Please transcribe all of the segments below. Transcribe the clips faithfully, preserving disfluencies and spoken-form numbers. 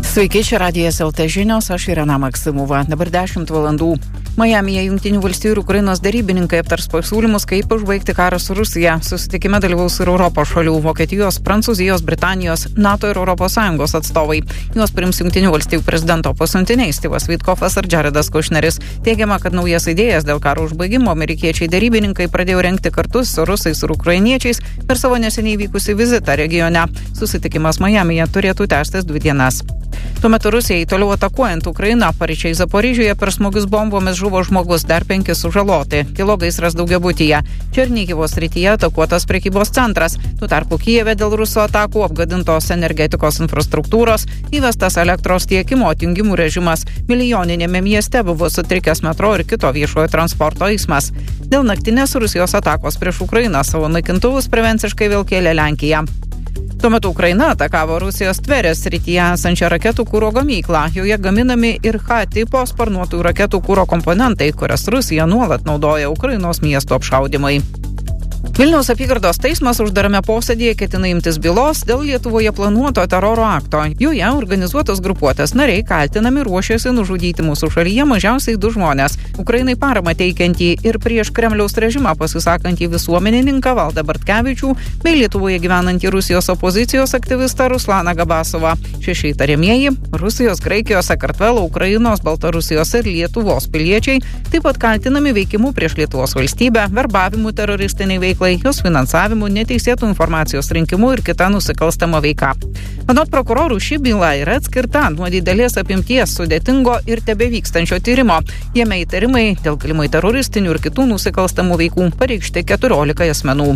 Sveiki, čia Radijas L T žinios, aš Irena Maksimova. Dabar dešimt valandų. Majamyje Jungtinių valstijų ir Ukrainos darybininkai aptars pasiūlymus, kaip užbaigti karą su Rusija. Susitikime dalyvaus ir Europos šalių - Vokietijos, Prancūzijos, Britanijos, NATO ir Europos Sąjungos atstovai. Juos priims Jungtinių valstijų prezidento pasiuntiniai Styvas Vitkofas ir Jaredas Kušneris. Teigiama, kad naujas idėjas dėl karo užbaigimo amerikiečiai darybininkai pradėjo rengti kartu su rusais ir ukrainiečiais per savo neseniai vykusį vizitą regione. Susitikimas Majamyje turėtų tęstis dvi dienas. Tuo metu Rusijai toliau atakuojant Ukrainą, paryčiai Zaporižiuje per smūgius bombomis žuvo žmogus, dar penki sužaloti. Kilo gaisras daugiabutyje. Černihivo srityje atakuotas prekybos centras. Tuo tarpu Kijeve dėl rusų atakų apgadintos energetikos infrastruktūros, įvestas elektros tiekimo atjungimų režimas. Milijoninėme mieste buvo sutrikęs metro ir kito viešojo transporto eismas. Dėl naktinės Rusijos atakos prieš Ukrainą savo naikintuvus prevenciškai vėl kėlė Lenkija. Tuo metu Ukraina atakavo Rusijos Tverės srityje esančią raketų kuro gamyklą. Joje gaminami ir H tipo sparnuotųjų raketų kuro komponentai, kurias Rusija nuolat naudoja Ukrainos miestų apšaudymai. Vilniaus apygardos teismas uždarame posėdėje ketina imtis bylos dėl Lietuvoje planuoto teroro akto. Joje organizuotos grupuotės nariai kaltinami ruošiasi nužudyti mūsų šalyje mažiausiai du žmonės. Ukrainai paramą teikiantį ir prieš Kremliaus režimą pasisakantį visuomenininką Valdą Bartkevičių bei Lietuvoje gyvenantį Rusijos opozicijos aktyvistą Ruslaną Gabasovą. Šeši įtariamieji - Rusijos, Graikijos, Sakartvelo, Ukrainos, Baltarusijos ir Lietuvos piliečiai, taip pat kaltinami veikimu prieš Lietuvos valstybę, verbavimu teroristiniai veiklai, jos finansavimu, neteisėtų informacijos rinkimu ir kita nusikalstama veika. Anot prokurorų, ši byla yra atskirta nuo didelės apimties sudėtingo ir tebevykstančio tyrimo. Jame įtarimai dėl galimai teroristinių ir kitų nusikalstamų veikų pareikšti keturiolikai asmenų.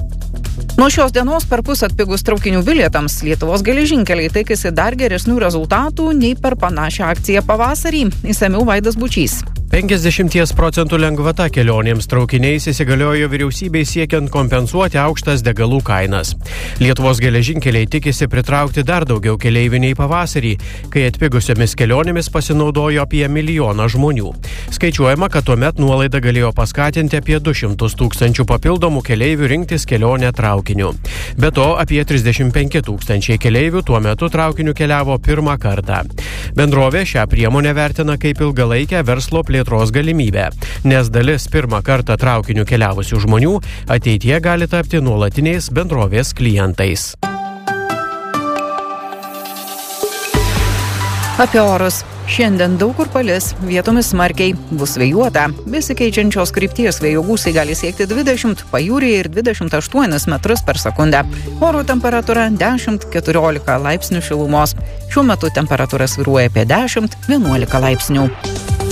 Nuo šios dienos perpus atpigus traukinių bilietams Lietuvos geležinkeliai tikisi dar geresnių rezultatų nei per panašią akciją pavasarį. Išsamiau Vaidas Bučys. penkiasdešimt procentų lengvata kelionėms traukiniais įsigaliojo vyriausybei siekiant kompensuoti aukštas degalų kainas. Lietuvos geležinkeliai tikisi pritraukti dar daugiau keleivių nei pavasarį, kai atpigusiomis kelionėmis pasinaudojo apie milijoną žmonių. Skaičiuojama, kad tuomet nuolaida galėjo paskatinti apie du šimtus tūkstančių papildomų keleivių rinktis kelionę traukiniu. Be to, apie trisdešimt penki tūkstančiai keleivių tuo metu traukiniu keliavo pirmą kartą. Bendrovė šią priemonę vertina kaip ilgalaikę verslo plėtros galimybę, nes dalis pirmą kartą traukiniu keliavusių žmonių ateityje gali tapti nuolatiniais bendrovės klientais. Apie orus. Šiandien daug kur palis, vietomis smarkiai, bus vėjuota. Besikeičiančios krypties vėjo gūsiai gali siekti dvidešimt, pajūryje ir dvidešimt aštuonis metrus per sekundę. Oro temperatūra dešimt keturiolika laipsnių šilumos. Šiuo metu temperatūra svyruoja apie dešimt vienuolika laipsnių.